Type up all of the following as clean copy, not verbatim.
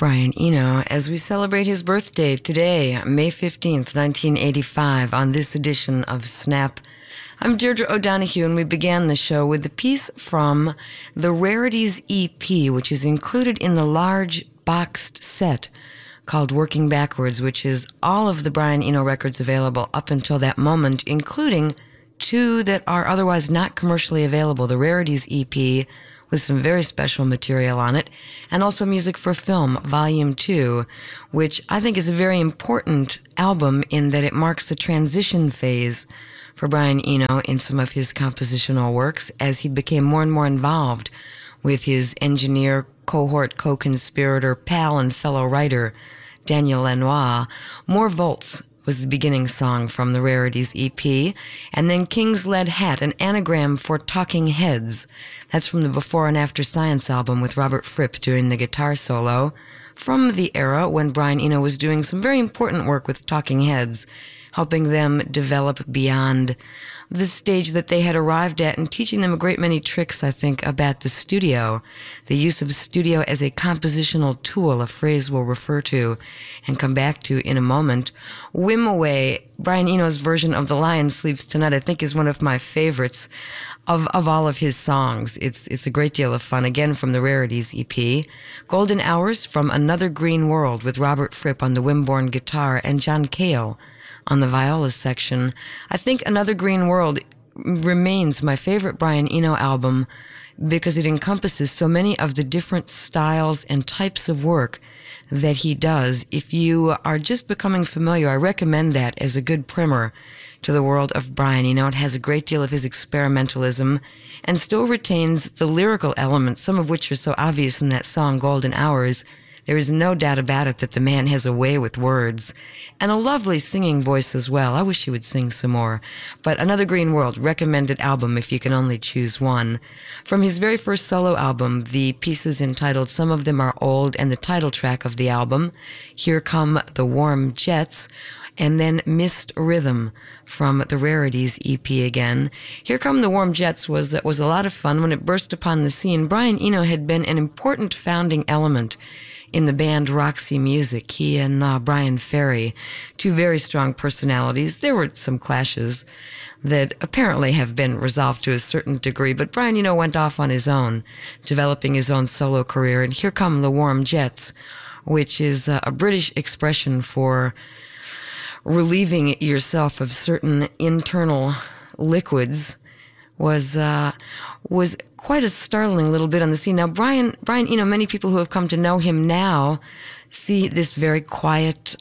Brian Eno as we celebrate his birthday today, May 15th, 1985, on this edition of Snap. I'm Deirdre O'Donoghue, and we began the show with a piece from the Rarities EP, which is included in the large boxed set called Working Backwards, which is all of the Brian Eno records available up until that moment, including two that are otherwise not commercially available. The Rarities EP with some very special material on it, and also Music for Film, Volume 2, which I think is a very important album in that it marks the transition phase for Brian Eno in some of his compositional works as he became more and more involved with his engineer, cohort, co-conspirator, pal, and fellow writer, Daniel Lanois. More Volts was the beginning song from the Rarities EP, and then King's Lead Hat, an anagram for Talking Heads. That's from the Before and After Science album with Robert Fripp doing the guitar solo, from the era when Brian Eno was doing some very important work with Talking Heads, helping them develop beyond the stage that they had arrived at and teaching them a great many tricks, I think, about the studio, the use of studio as a compositional tool, a phrase we'll refer to and come back to in a moment. Whim Away, Brian Eno's version of The Lion Sleeps Tonight, I think is one of my favorites of all of his songs. It's a great deal of fun, again from the Rarities EP. Golden Hours from Another Green World with Robert Fripp on the Wimborne guitar and John Cale on the viola section. I think Another Green World remains my favorite Brian Eno album because it encompasses so many of the different styles and types of work that he does. If you are just becoming familiar, I recommend that as a good primer to the world of Brian Eno. It has a great deal of his experimentalism and still retains the lyrical elements, some of which are so obvious in that song, Golden Hours. There is no doubt about it that the man has a way with words and a lovely singing voice as well. I wish he would sing some more. But Another Green World, recommended album if you can only choose one. From his very first solo album, the piece is entitled Some of Them Are Old, and the title track of the album, Here Come the Warm Jets, and then Missed Rhythm from the Rarities EP again. Here Come the Warm Jets was a lot of fun when it burst upon the scene. Brian Eno had been an important founding element in the band Roxy Music. He and Brian Ferry, two very strong personalities. There were some clashes that apparently have been resolved to a certain degree, but Brian Eno went off on his own, developing his own solo career. And Here Come the Warm Jets, which is a British expression for relieving yourself of certain internal liquids, was quite a startling little bit on the scene. Now, Brian Eno, many people who have come to know him now see this very quiet,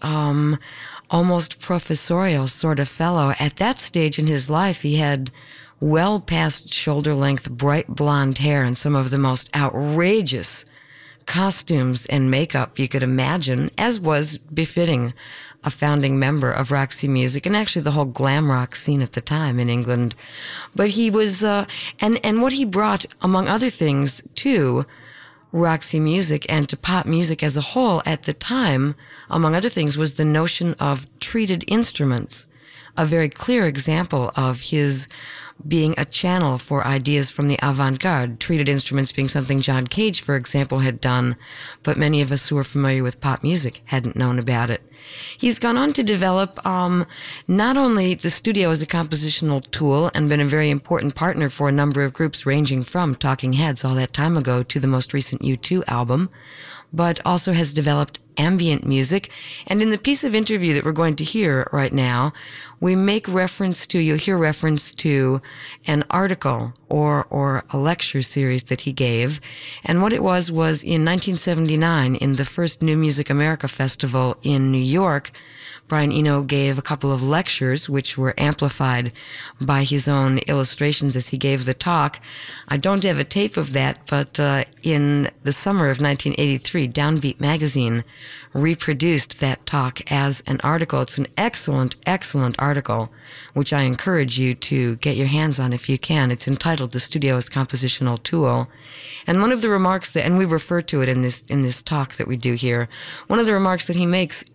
almost professorial sort of fellow. At that stage in his life, he had well past shoulder-length, bright blonde hair and some of the most outrageous costumes and makeup you could imagine, as was befitting a founding member of Roxy Music, and actually the whole glam rock scene at the time in England. But he was, and what he brought, among other things, to Roxy Music and to pop music as a whole at the time, among other things, was the notion of treated instruments, a very clear example of his being a channel for ideas from the avant-garde, treated instruments being something John Cage, for example, had done, but many of us who are familiar with pop music hadn't known about it. He's gone on to develop not only the studio as a compositional tool and been a very important partner for a number of groups ranging from Talking Heads all that time ago to the most recent U2 album, but also has developed ambient music. And in the piece of interview that we're going to hear right now, we make reference to, you'll hear reference to an article or a lecture series that he gave. And what it was in 1979 in the first New Music America Festival in New York, Brian Eno gave a couple of lectures which were amplified by his own illustrations as he gave the talk. I don't have a tape of that, but in the summer of 1983, Downbeat magazine reproduced that talk as an article. It's an excellent, excellent article, which I encourage you to get your hands on if you can. It's entitled The Studio as Compositional Tool. And one of the remarks that, and we refer to it in this talk that we do here, one of the remarks that he makes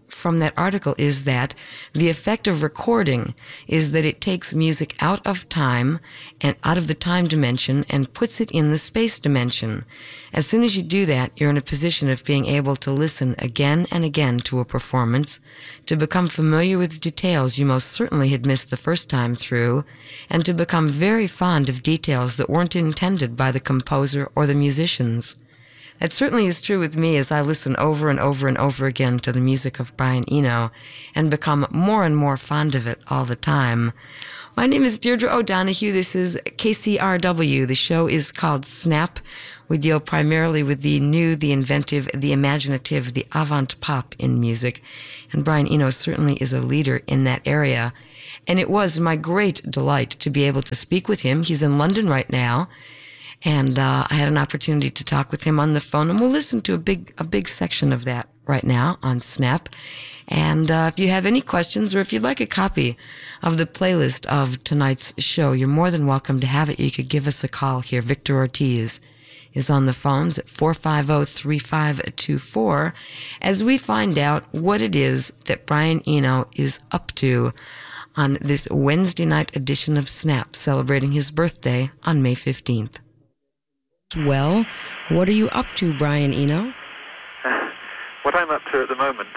from that article is that the effect of recording is that it takes music out of time and out of the time dimension and puts it in the space dimension. As soon as you do that, you're in a position of being able to listen again and again to a performance, to become familiar with details you most certainly had missed the first time through, and to become very fond of details that weren't intended by the composer or the musicians. That certainly is true with me as I listen over and over and over again to the music of Brian Eno and become more and more fond of it all the time. My name is Deirdre O'Donoghue. This is KCRW. The show is called Snap. We deal primarily with the new, the inventive, the imaginative, the avant-pop in music. And Brian Eno certainly is a leader in that area. And it was my great delight to be able to speak with him. He's in London right now. And I had an opportunity to talk with him on the phone, and we'll listen to a big section of that right now on Snap. And if you have any questions, or if you'd like a copy of the playlist of tonight's show, you're more than welcome to have it. You could give us a call here. Victor Ortiz is on the phones at 450-3524 as we find out what it is that Brian Eno is up to on this Wednesday night edition of Snap, celebrating his birthday on May 15th. Well, what are you up to, Brian Eno? What I'm up to at the moment,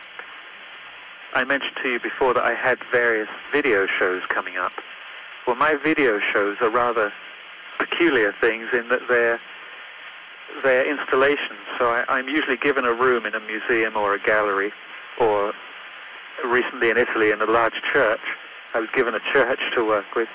I mentioned to you before that I had various video shows coming up. Well, my video shows are rather peculiar things in that they're installations. So I'm usually given a room in a museum or a gallery, or recently in Italy in a large church. I was given a church to work with.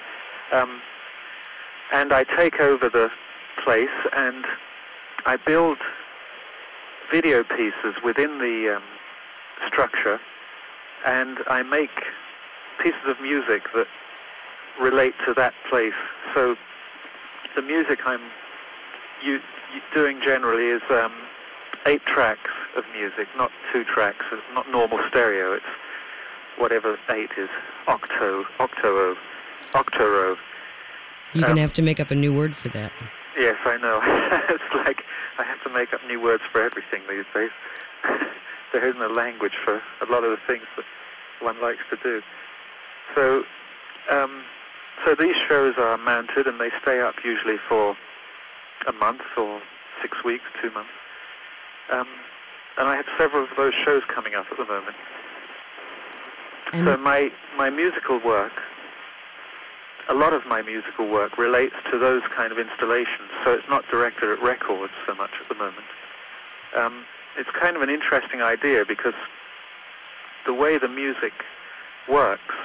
And I take over the place and I build video pieces within the structure, and I make pieces of music that relate to that place. So the music I'm doing generally is 8 tracks of music, not 2 tracks. It's not normal stereo. It's whatever 8 is, octorow. You're going to have to make up a new word for that. Yes, I know. It's like I have to make up new words for everything these days. There isn't a language for a lot of the things that one likes to do. So these shows are mounted and they stay up usually for a month or 6 weeks, 2 months. And I have several of those shows coming up at the moment. And so my musical work, a lot of my musical work relates to those kind of installations, so it's not directed at records so much at the moment. It's kind of an interesting idea because the way the music works,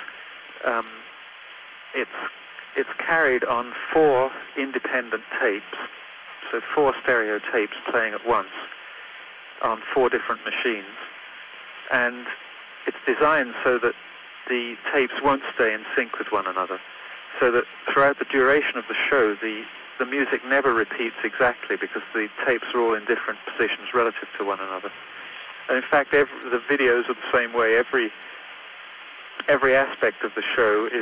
it's carried on 4 independent tapes, so 4 stereo tapes playing at once on 4 different machines, and it's designed so that the tapes won't stay in sync with one another, so that throughout the duration of the show, the music never repeats exactly because the tapes are all in different positions relative to one another. And in fact, the videos are the same way. Every aspect of the show is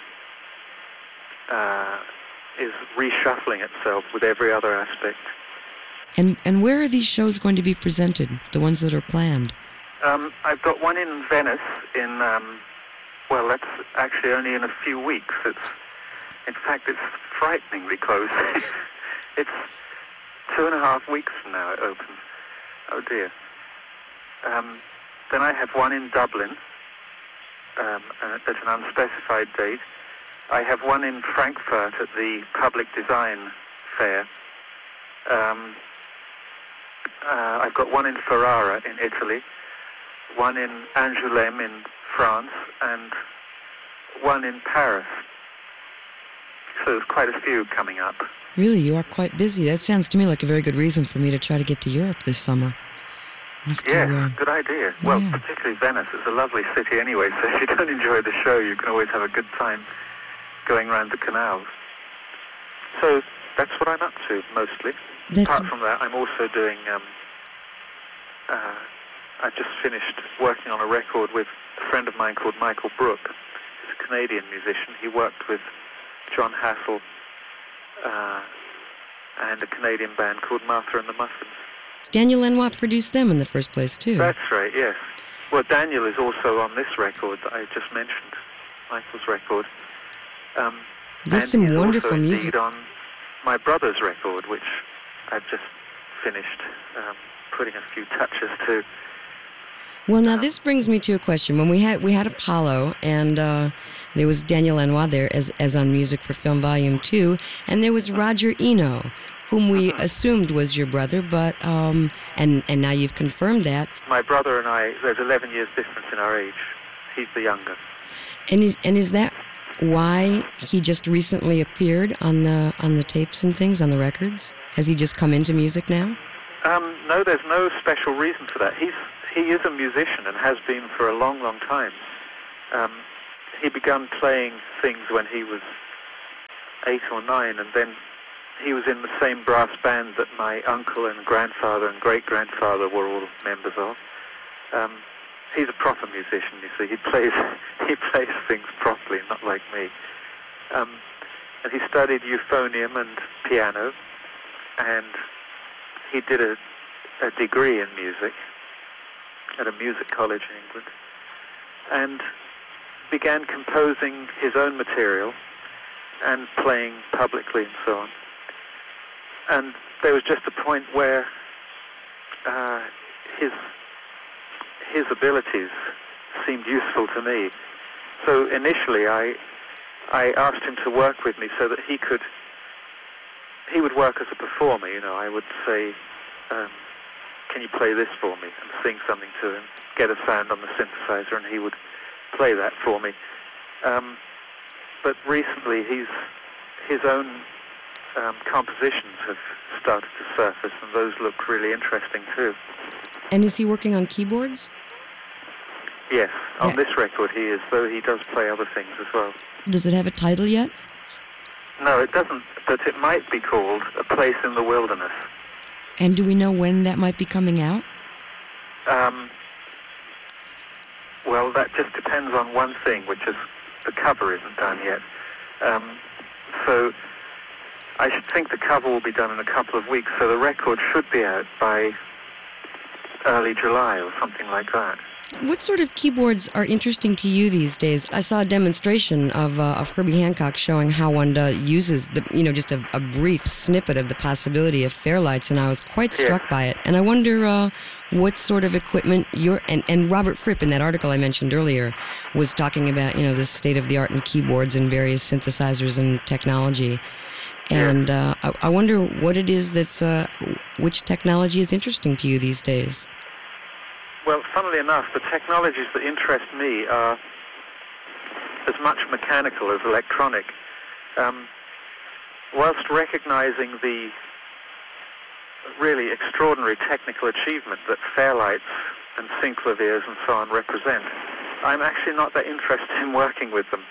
reshuffling itself with every other aspect. And where are these shows going to be presented, the ones that are planned? I've got one in Venice in, well, that's actually only in a few weeks. In fact, it's frighteningly close. It's 2.5 weeks from now it opens. Oh dear. Then I have one in Dublin at an unspecified date. I have one in Frankfurt at the Public Design Fair. I've got one in Ferrara in Italy, one in Angoulême in France, and one in Paris. So there's quite a few coming up. Really, you are quite busy. That sounds to me like a very good reason for me to try to get to Europe this summer. Yeah, good idea. Well, particularly Venice. It's a lovely city anyway, so if you don't enjoy the show, you can always have a good time going around the canals. So that's what I'm up to, mostly. Apart from that, I'm also doing... I just finished working on a record with a friend of mine called Michael Brook. He's a Canadian musician. He worked with John Hassel and a Canadian band called Martha and the Muffins. Daniel Lanois produced them in the first place, too. That's right, yes. Well, Daniel is also on this record that I just mentioned, Michael's record. There's some wonderful also music on my brother's record, which I've just finished putting a few touches to. Well, now this brings me to a question. When we had Apollo, and there was Daniel Lanois there as on Music for Film Volume 2, and there was Roger Eno, whom we assumed was your brother, but and now you've confirmed that. My brother and I, there's 11 years difference in our age. He's the younger. And is that why he just recently appeared on the tapes and things, on the records? Has he just come into music now? No, there's no special reason for that. He is a musician and has been for a long, long time. He began playing things when he was 8 or 9, and then he was in the same brass band that my uncle and grandfather and great-grandfather were all members of. He's a proper musician, you see. He plays things properly, not like me. And he studied euphonium and piano, and he did a degree in music at a music college in England, and began composing his own material and playing publicly and so on. And there was just a point where his abilities seemed useful to me. So initially I asked him to work with me so that he would work as a performer, you know. I would say, can you play this for me? And sing something to him, get a sound on the synthesizer, and he would play that for me. But recently his own compositions have started to surface, and those look really interesting too. And is he working on keyboards? Yes, on this record he is, though he does play other things as well. Does it have a title yet? No, it doesn't, but it might be called A Place in the Wilderness. And do we know when that might be coming out? Well, that just depends on one thing, which is the cover isn't done yet. So I should think the cover will be done in a couple of weeks, so the record should be out by early July or something like that. What sort of keyboards are interesting to you these days? I saw a demonstration of Herbie Hancock showing how one uses just a brief snippet of the possibility of Fairlights, and I was quite struck by it. And I wonder what sort of equipment and Robert Fripp in that article I mentioned earlier was talking about, the state of the art in keyboards and various synthesizers and technology. And I wonder what it is which technology is interesting to you these days. Well, funnily enough, the technologies that interest me are as much mechanical as electronic. Whilst recognizing the really extraordinary technical achievement that Fairlights and synclaviers and so on represent, I'm actually not that interested in working with them.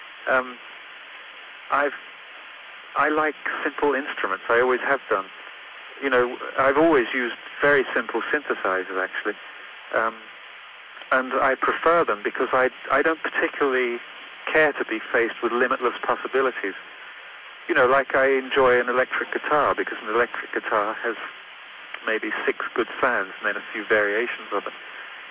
I like simple instruments. I always have done. I've always used very simple synthesizers, actually. And I prefer them because I don't particularly care to be faced with limitless possibilities. Like I enjoy an electric guitar because an electric guitar has maybe 6 good sounds and then a few variations of it.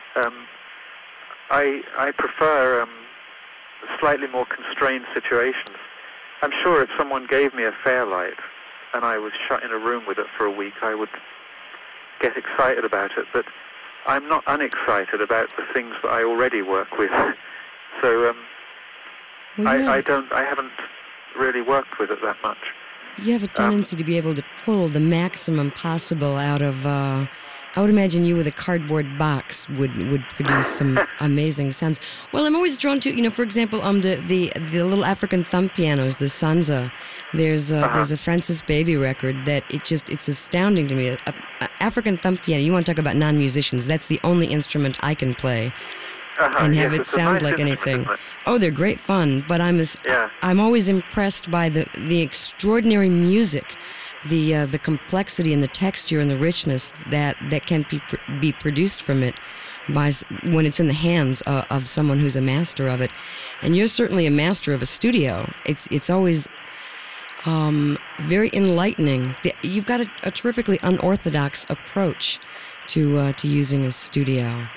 I prefer slightly more constrained situations. I'm sure if someone gave me a Fairlight and I was shut in a room with it for a week, I would get excited about it, but I'm not unexcited about the things that I already work with. So I haven't really worked with it that much. You have a tendency to be able to pull the maximum possible out of, I would imagine you with a cardboard box would produce some amazing sounds. Well, I'm always drawn to, for example, the little African thumb pianos, the Sansa. There's a Francis Baby record that it's astounding to me. A African thumb piano, you want to talk about non-musicians, that's the only instrument I can play and have it sound like anything. Oh, they're great fun, but I'm always impressed by the extraordinary music, the complexity and the texture and the richness that can be produced from it when it's in the hands of someone who's a master of it. And you're certainly a master of a studio. It's always very enlightening. You've got a terrifically unorthodox approach to using a studio.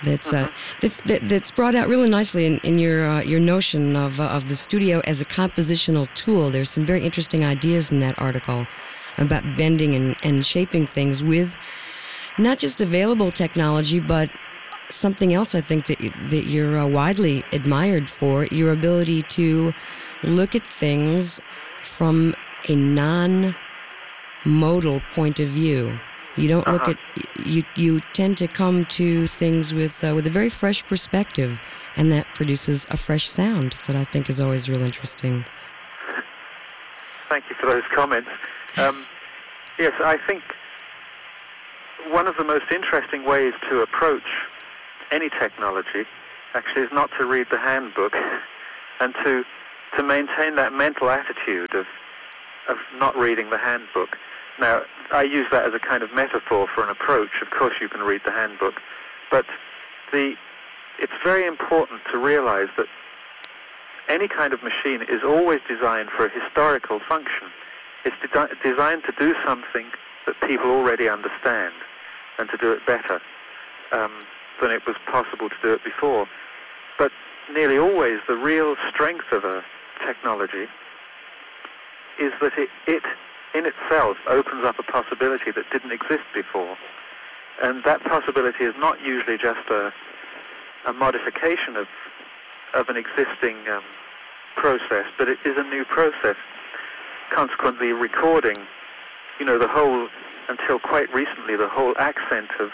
that's brought out really nicely in your notion of the studio as a compositional tool. There's some very interesting ideas in that article about bending and shaping things with not just available technology, but something else I think that you're widely admired for, your ability to look at things from a non-modal point of view. You don't look at, you tend to come to things with a very fresh perspective, and that produces a fresh sound that I think is always real interesting. Thank you for those comments. Yes, I think one of the most interesting ways to approach any technology actually is not to read the handbook and to maintain that mental attitude of not reading the handbook. Now, I use that as a kind of metaphor for an approach. Of course you can read the handbook, but it's very important to realize that any kind of machine is always designed for a historical function. It's designed to do something that people already understand and to do it better than it was possible to do it before. But nearly always the real strength of a technology is that it in itself opens up a possibility that didn't exist before. And that possibility is not usually just a modification of an existing process, but it is a new process. Consequently, recording, the whole, until quite recently, the whole accent of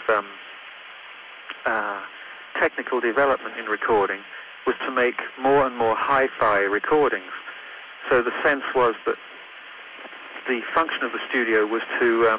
technical development in recording was to make more and more hi-fi recordings. So the sense was that the function of the studio was to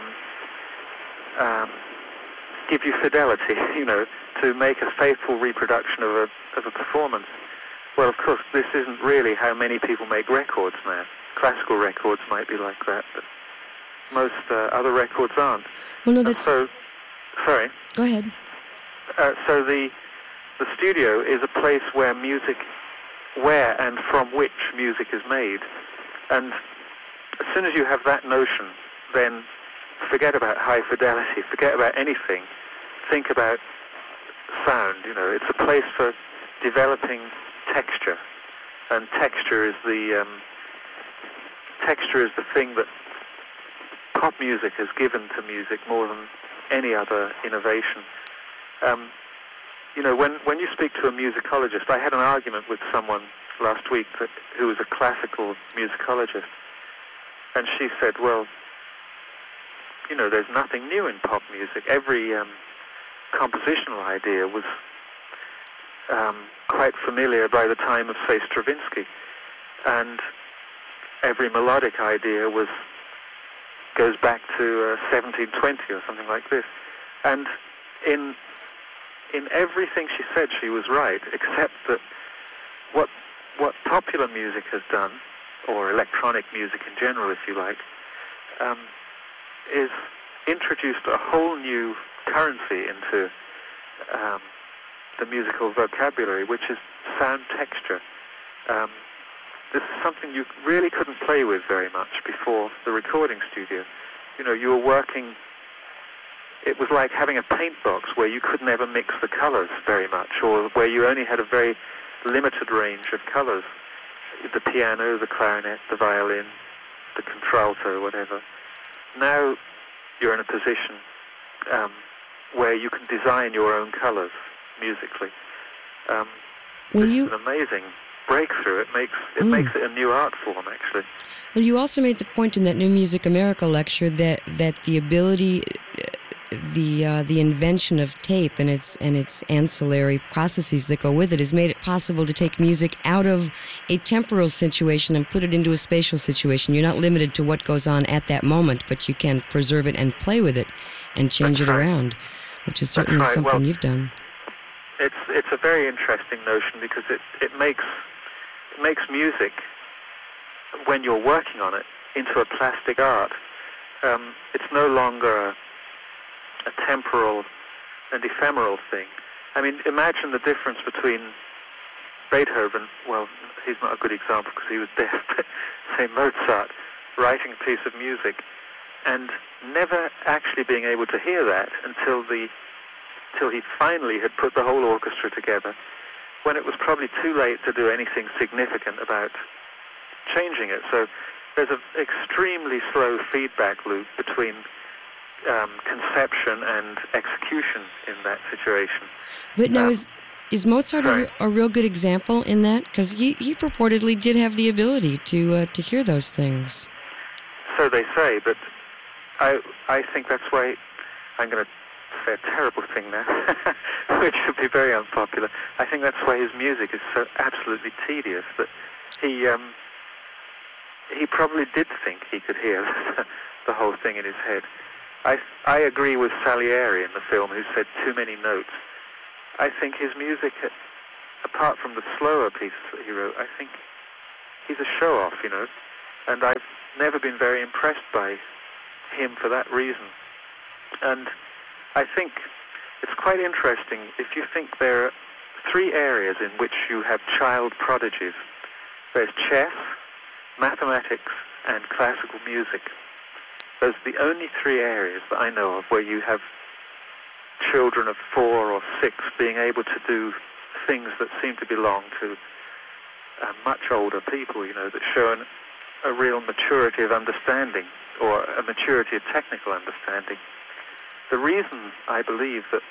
give you fidelity, to make a faithful reproduction of a performance. Well, of course, this isn't really how many people make records now. Classical records might be like that, but most other records aren't. Well, no, that's... Sorry. Go ahead. So the studio is a place where and from which music is made. And as soon as you have that notion, then forget about high fidelity, forget about anything. Think about sound, It's a place for developing texture. And texture is the thing that pop music has given to music more than any other innovation. When you speak to a musicologist, I had an argument with someone last week who was a classical musicologist, and she said, well, there's nothing new in pop music. Every compositional idea was quite familiar by the time of, say, Stravinsky, and every melodic idea goes back to 1720 or something like this. And in everything she said, she was right, except that what popular music has done, or electronic music in general, if you like, is introduced a whole new currency into the musical vocabulary, which is sound texture. This is something you really couldn't play with very much before the recording studio. You were working, it was like having a paint box where you could never mix the colors very much, or where you only had a very limited range of colors. The piano, the clarinet, the violin, the contralto, whatever. Now you're in a position where you can design your own colors musically. This is an amazing breakthrough. It makes it a new art form, actually. Well, you also made the point in that New Music America lecture that the ability, the invention of tape and its ancillary processes that go with it has made it possible to take music out of a temporal situation and put it into a spatial situation. You're not limited to what goes on at that moment, but you can preserve it and play with it and change it around, which is certainly something you've done. It's a very interesting notion because it makes music, when you're working on it, into a plastic art. It's no longer a temporal and ephemeral thing. I mean, imagine the difference between Beethoven, well, he's not a good example because he was deaf, but say Mozart, writing a piece of music and never actually being able to hear that until the till he finally had put the whole orchestra together, when it was probably too late to do anything significant about changing it. So there's an extremely slow feedback loop between conception and execution in that situation. But now, is Mozart a real good example in that? Because he purportedly did have the ability to hear those things. So they say, but I think that's why I'm going to say a terrible thing now, which would be very unpopular. I think that's why his music is so absolutely tedious, that he probably did think he could hear the whole thing in his head. I agree with Salieri in the film, who said too many notes. I think his music, apart from the slower pieces that he wrote, I think he's a show-off, you know, and I've never been very impressed by him for that reason. And I think it's quite interesting if you think there are three areas in which you have child prodigies. There's chess, mathematics, and classical music. Those are the only three areas that I know of where you have children of 4 or 6 being able to do things that seem to belong to much older people, you know, that show a real maturity of understanding, or a maturity of technical understanding. The reason I believe that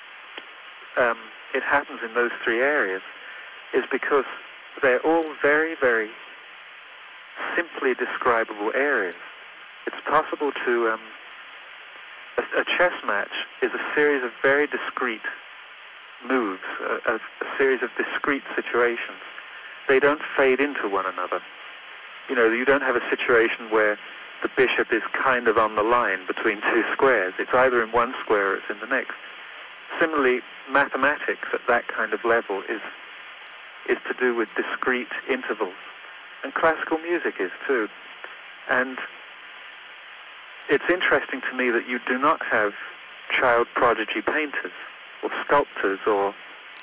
it happens in those three areas is because they're all very, very simply describable areas. It's possible to... a chess match is a series of very discrete moves, a series of discrete situations. They don't fade into one another. You know, you don't have a situation where the bishop is kind of on the line between two squares. It's either in one square or it's in the next. Similarly, mathematics at that kind of level is to do with discrete intervals. And classical music is too. And it's interesting to me that you do not have child prodigy painters or sculptors or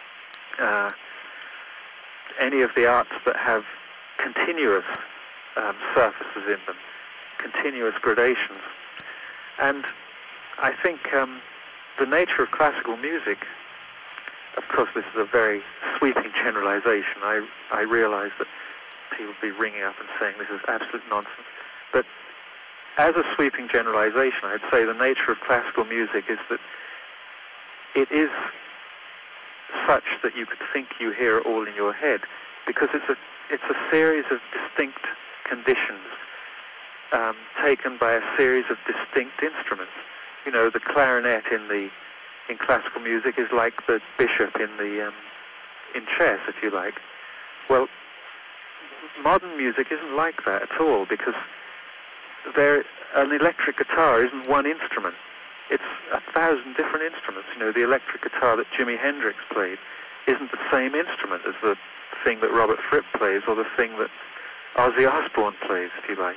any of the arts that have continuous surfaces in them, continuous gradations. And I think the nature of classical music, of course this is a very sweeping generalization. I realize that people will be ringing up and saying this is absolute nonsense. But as a sweeping generalization, I'd say the nature of classical music is that it is such that you could think you hear it all in your head, because it's a series of distinct conditions taken by a series of distinct instruments. You know, the clarinet in classical music is like the bishop in chess, if you like. Well, modern music isn't like that at all, because an electric guitar isn't one instrument. It's 1,000 different instruments. You know, the electric guitar that Jimi Hendrix played isn't the same instrument as the thing that Robert Fripp plays, or the thing that Ozzy Osbourne plays, if you like.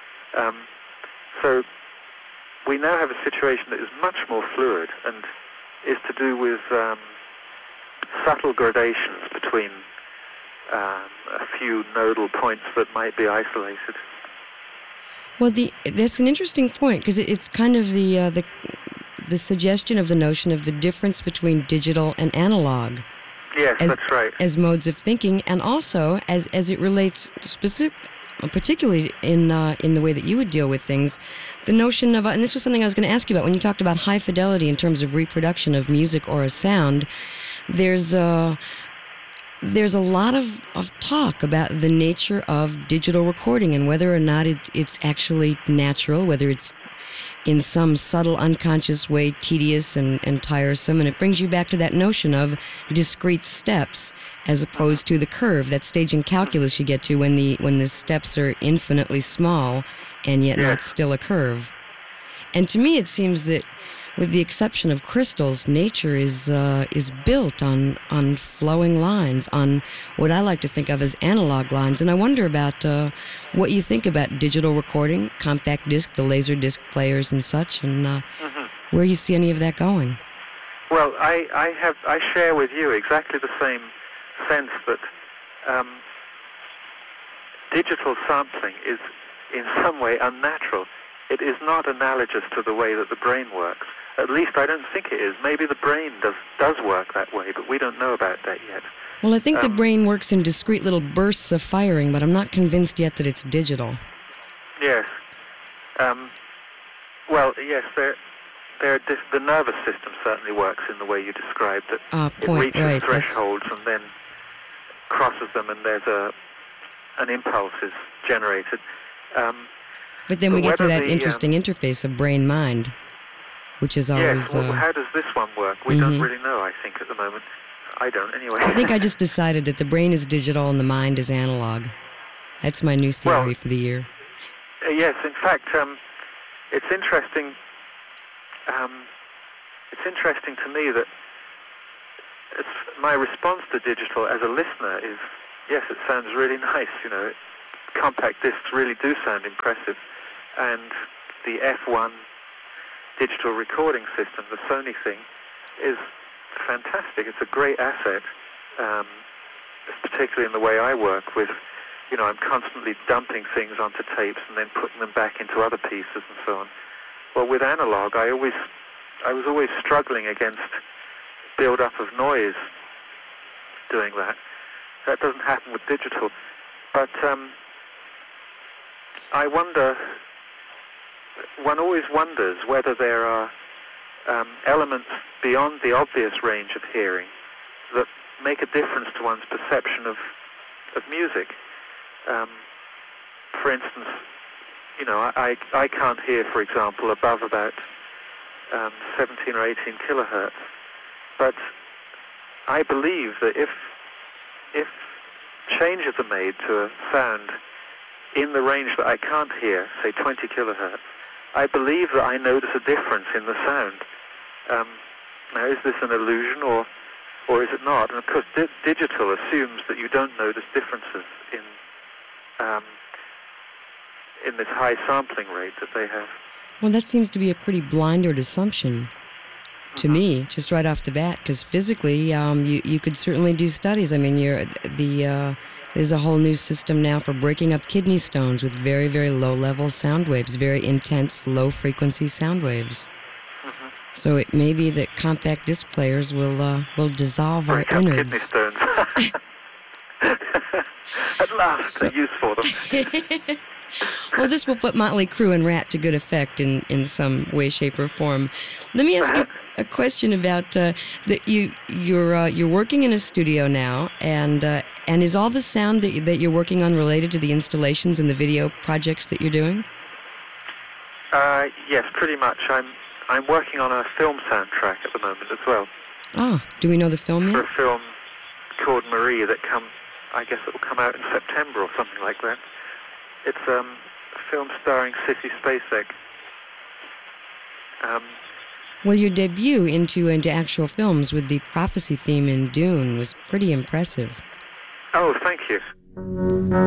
So we now have a situation that is much more fluid and is to do with subtle gradations between a few nodal points that might be isolated. Well, that's an interesting point, because it's kind of the suggestion of the notion of the difference between digital and analog. Yes, that's right. As modes of thinking, and also as it relates particularly in the way that you would deal with things, the notion of, and this was something I was going to ask you about, when you talked about high fidelity in terms of reproduction of music or a sound, there's a lot of talk about the nature of digital recording and whether or not it's actually natural, whether it's in some subtle, unconscious way tedious and tiresome. And it brings you back to that notion of discrete steps as opposed to the curve, that stage in calculus you get to when the steps are infinitely small and yet not still a curve. And to me it seems that, with the exception of crystals, nature is built on flowing lines, on what I like to think of as analog lines. And I wonder about what you think about digital recording, compact disc, the laser disc players and such, and where you see any of that going. Well, I share with you exactly the same sense that digital sampling is in some way unnatural. It is not analogous to the way that the brain works. At least I don't think it is. Maybe the brain does work that way, but we don't know about that yet. Well, I think the brain works in discrete little bursts of firing, but I'm not convinced yet that it's digital. Yes. Well, yes, the nervous system certainly works in the way you described it. It reaches thresholds and then crosses them, and there's an impulse is generated. But then we get to that interesting interface of brain-mind, which is always... Yes, well, how does this one work? We don't really know, I think, at the moment. I don't, anyway. I think I just decided that the brain is digital and the mind is analog. That's my new theory for the year. Yes, in fact, it's interesting. It's interesting to me that my response to digital as a listener is, yes, it sounds really nice. You know, compact discs really do sound impressive, and the F1 digital recording system, the Sony thing, is fantastic. It's a great asset, particularly in the way I work with. You know, I'm constantly dumping things onto tapes and then putting them back into other pieces and so on. Well, with analog, I was always struggling against build-up of noise doing that. That doesn't happen with digital. But I wonder, one always wonders whether there are elements beyond the obvious range of hearing that make a difference to one's perception of music. For instance, you know, I can't hear, for example, above about 17 or 18 kilohertz, but I believe that if changes are made to a sound in the range that I can't hear, say 20 kilohertz, I believe that I notice a difference in the sound. Now, is this an illusion or is it not? And of course, digital assumes that you don't notice differences in this high sampling rate that they have. Well, that seems to be a pretty blinded assumption to me, just right off the bat, because physically, you could certainly do studies. I mean, there's a whole new system now for breaking up kidney stones with very, very low-level sound waves, very intense, low-frequency sound waves. So it may be that compact disc players will dissolve our innards. Kidney stones. At last, a use for them. Well, this will put Motley Crue and Rat to good effect in some way, shape, or form. Let me ask you a question about that. You're working in a studio now, and is all the sound that you're working on related to the installations and the video projects that you're doing? Yes, pretty much. I'm working on a film soundtrack at the moment as well. Oh, do we know the film yet? For a film called Marie I guess it will come out in September or something like that. It's a film starring Sissy Spacek. Well, your debut into actual films with the prophecy theme in Dune was pretty impressive. Oh, thank you.